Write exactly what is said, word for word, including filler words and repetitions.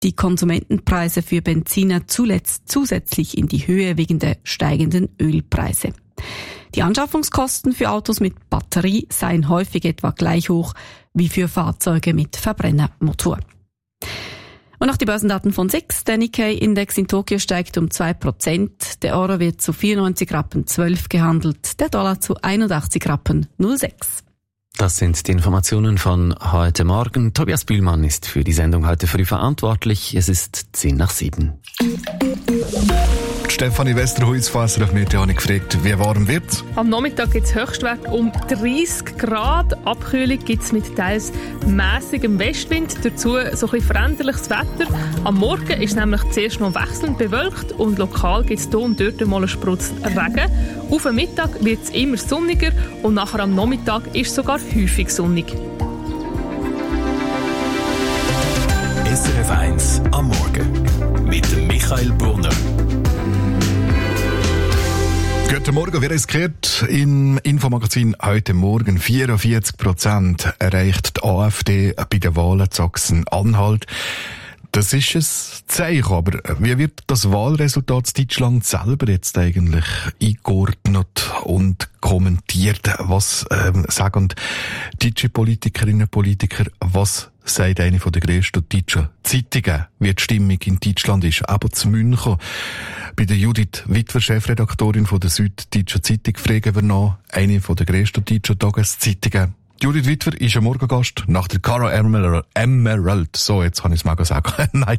die Konsumentenpreise für Benziner zuletzt zusätzlich in die Höhe wegen der steigenden Ölpreise. Die Anschaffungskosten für Autos mit Batterie seien häufig etwa gleich hoch wie für Fahrzeuge mit Verbrennermotor. Und noch die Börsendaten von S I X. Der Nikkei-Index in Tokio steigt um zwei Prozent. Der Euro wird zu vierundneunzig Rappen zwölf gehandelt. Der Dollar zu einundachtzig Rappen null sechs. Das sind die Informationen von heute Morgen. Tobias Bühlmann ist für die Sendung heute früh verantwortlich. Es ist zehn nach sieben. Stefanie Westerhuis, Fasser, mich hat gefragt, wie warm wird's? Am Nachmittag gibt es Höchstwert um dreißig Grad. Abkühlung gibt es mit teils mässigem Westwind. Dazu so ein bisschen veränderliches Wetter. Am Morgen ist es nämlich zuerst noch wechselnd bewölkt und lokal gibt es hier und dort mal einen Sprutz Regen. Auf den Mittag wird es immer sonniger und nachher am Nachmittag ist es sogar häufig sonnig. S R F eins am Morgen mit dem Michael Brunner. Guten Morgen, wir haben es gehört im Infomagazin heute Morgen. vierundvierzig Prozent erreicht die AfD bei den Wahlen in Sachsen-Anhalt. Das ist ein Zeichen, aber wie wird das Wahlresultat in Deutschland selber jetzt eigentlich eingeordnet und kommentiert? Was ähm, sagen deutsche Politikerinnen und Politiker? Was sagt eine von der grössten deutschen Zeitungen, wie die Stimmung in Deutschland ist? Aber zu München. Bei der Judith Witwer, Chefredaktorin von der Süddeutschen Zeitung, fragen wir noch eine von der grössten deutschen Tageszeitungen. Judith Witwer ist ein Morgengast nach der Cara Emerald. So, jetzt kann ich es mal sagen. Nein,